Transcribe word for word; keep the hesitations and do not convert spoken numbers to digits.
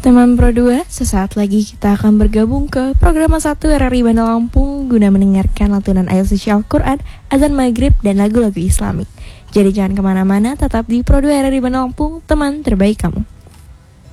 Teman Pro dua, sesaat lagi kita akan bergabung ke program satu R R I Bandar Lampung guna mendengarkan lantunan ayat suci Al-Quran, azan maghrib, dan lagu-lagu Islami. Jadi jangan kemana-mana, tetap di Pro dua R R I Bandar Lampung, teman terbaik kamu.